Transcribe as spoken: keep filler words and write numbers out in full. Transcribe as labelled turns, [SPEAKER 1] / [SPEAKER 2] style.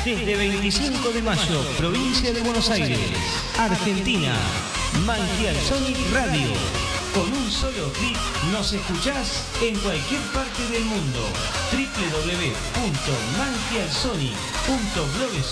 [SPEAKER 1] desde veinticinco de mayo, provincia de Buenos Aires, Argentina. Manjial Sonic Radio. Con un solo clic nos escuchás en cualquier parte del mundo. doble u doble u doble u punto manjial sonic punto blogspot